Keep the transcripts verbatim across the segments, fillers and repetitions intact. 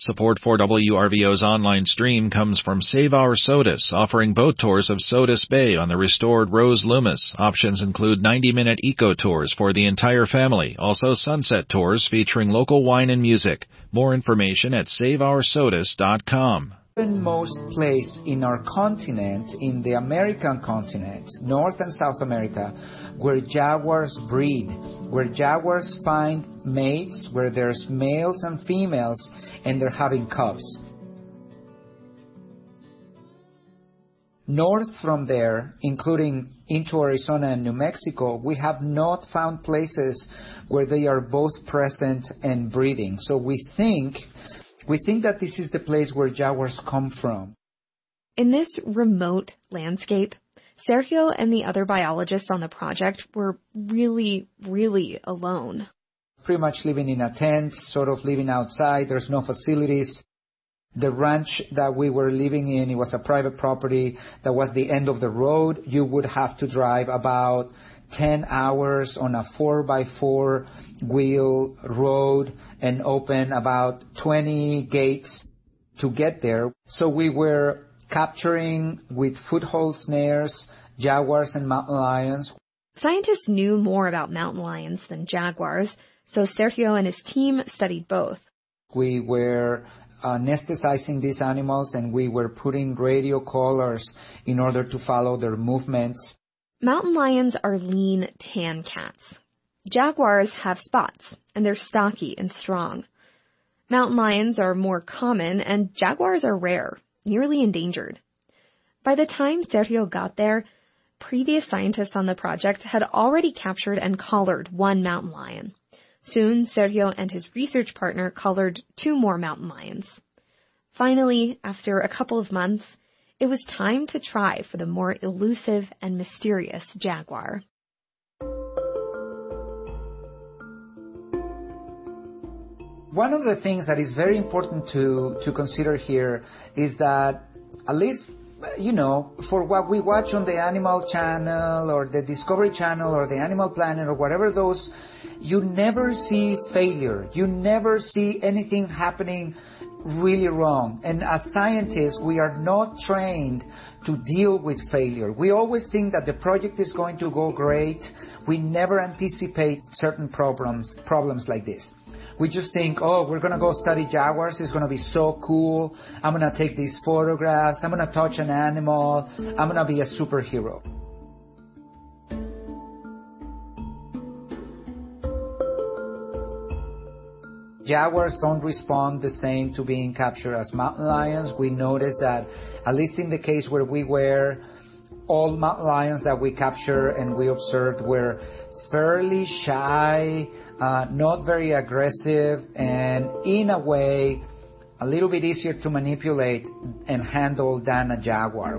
Support for W R V O's online stream comes from Save Our Sodus, offering boat tours of Sodus Bay on the restored Rose Loomis. Options include ninety-minute eco tours for the entire family, also sunset tours featuring local wine and music. More information at save our sodus dot com. Most place in our continent, in the American continent, North and South America, where jaguars breed, where jaguars find mates, where there's males and females, and they're having cubs. North from there, including into Arizona and New Mexico, we have not found places where they are both present and breeding. So we think we think that this is the place where jaguars come from. In this remote landscape, Sergio and the other biologists on the project were really, really alone. Pretty much living in a tent, sort of living outside. There's no facilities. The ranch that we were living in, it was a private property that was the end of the road. You would have to drive about ten hours on a four by four wheel road and open about twenty gates to get there. So we were capturing with foothold snares jaguars and mountain lions. Scientists knew more about mountain lions than jaguars, so Sergio and his team studied both. We were anesthetizing these animals, and we were putting radio collars in order to follow their movements. Mountain lions are lean, tan cats. Jaguars have spots, and they're stocky and strong. Mountain lions are more common, and jaguars are rare, nearly endangered. By the time Sergio got there, previous scientists on the project had already captured and collared one mountain lion. Soon, Sergio and his research partner collared two more mountain lions. Finally, after a couple of months, it was time to try for the more elusive and mysterious jaguar. One of the things that is very important to, to consider here is that, at least, you know, for what we watch on the Animal Channel or the Discovery Channel or the Animal Planet or whatever those, you never see failure. You never see anything happening really wrong. And as scientists, we are not trained to deal with failure. We always think that the project is going to go great. We never anticipate certain problems, problems like this. We just think, oh, we're going to go study jaguars. It's going to be so cool. I'm going to take these photographs. I'm going to touch an animal. I'm going to be a superhero. Jaguars don't respond the same to being captured as mountain lions. We noticed that, at least in the case where we were, all mountain lions that we captured and we observed were fairly shy, uh, not very aggressive, and in a way, a little bit easier to manipulate and handle than a jaguar.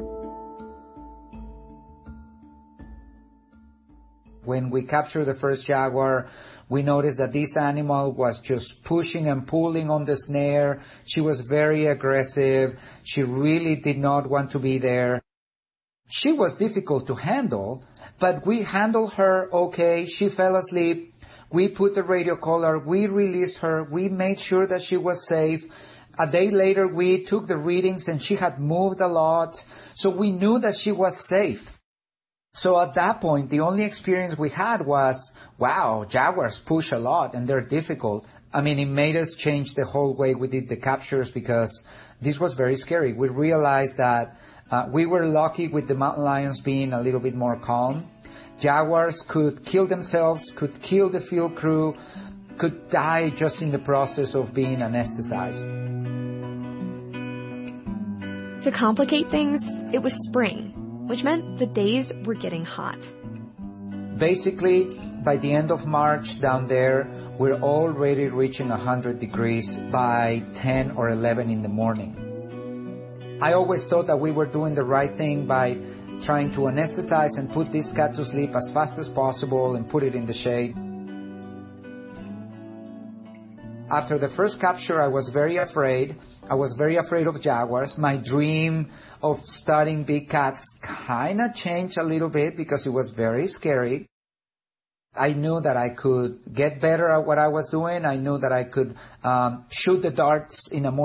When we captured the first jaguar, we noticed that this animal was just pushing and pulling on the snare. She was very aggressive. She really did not want to be there. She was difficult to handle, but we handled her okay. She fell asleep. We put the radio collar. We released her. We made sure that she was safe. A day later, we took the readings, and she had moved a lot. So we knew that she was safe. So at that point, the only experience we had was, wow, jaguars push a lot and they're difficult. I mean, it made us change the whole way we did the captures because this was very scary. We realized that uh, we were lucky with the mountain lions being a little bit more calm. Jaguars could kill themselves, could kill the field crew, could die just in the process of being anesthetized. To complicate things, it was spring, which meant the days were getting hot. Basically, by the end of March down there, we're already reaching one hundred degrees by ten or eleven in the morning. I always thought that we were doing the right thing by trying to anesthetize and put this cat to sleep as fast as possible and put it in the shade. After the first capture, I was very afraid. I was very afraid of jaguars. My dream of studying big cats kind of changed a little bit because it was very scary. I knew that I could get better at what I was doing. I knew that I could um, shoot the darts in a more